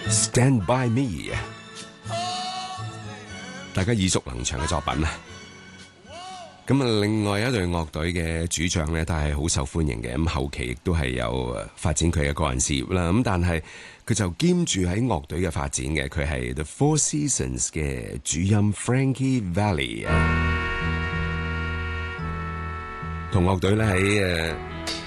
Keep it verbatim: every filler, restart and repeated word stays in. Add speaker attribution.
Speaker 1: Stand by me， 大家耳熟能詳嘅作品啊。咁啊，另外一隊樂隊嘅主唱咧，都係好受歡迎嘅。咁後期亦都係有發展佢嘅個人事業啦。咁但係佢就兼住喺樂隊嘅發展嘅，佢係 The Four Seasons 嘅主音 Frankie Valli，同樂隊咧喺誒